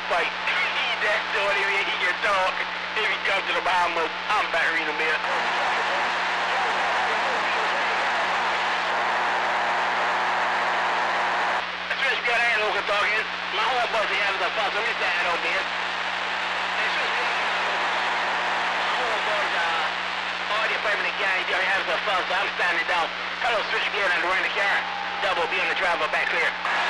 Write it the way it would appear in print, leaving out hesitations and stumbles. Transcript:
fight. That's the only way he can talk. If he comes to the Bahamas, I'm burying him here. Switch gear, I ain't looking talking. My whole bus is having a fuss. Let me say that over here. Hey, switch gear. My whole bus, all the permanent gang, they're having a fuss. So I'm standing down. Hello, switch gear, and run the car. Double B on the driver, back clear.